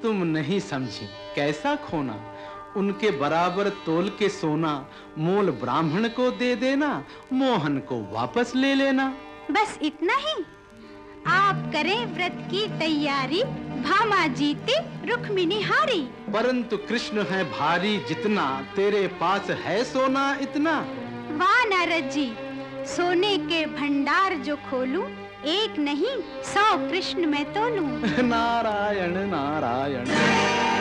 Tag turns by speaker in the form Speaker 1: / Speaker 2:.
Speaker 1: तुम नहीं समझी, कैसा खोना? उनके बराबर तोल के सोना, मोल ब्राह्मण को दे देना, मोहन को वापस ले लेना।
Speaker 2: बस इतना ही? आप करें व्रत की तैयारी, भामा जीते रुक्मिणी हारी।
Speaker 1: परंतु कृष्ण है भारी जितना, तेरे पास है सोना इतना।
Speaker 2: वाह नारद जी, सोने के भंडार जो खोलूं, एक नहीं 100 कृष्ण मैं तोलूं।
Speaker 1: नारायण नारायण।